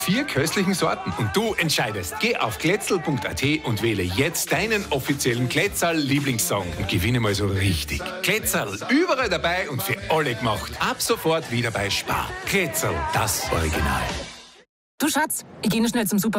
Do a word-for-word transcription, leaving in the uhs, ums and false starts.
Vier köstlichen Sorten. Und du entscheidest. Geh auf kletzel punkt a t und wähle jetzt deinen offiziellen Kletzel-Lieblingssong und gewinne mal so richtig. Kletzel, überall dabei und für alle gemacht. Ab sofort wieder bei Spar. Kletzel, das Original. Du Schatz, ich gehe noch schnell zum Super.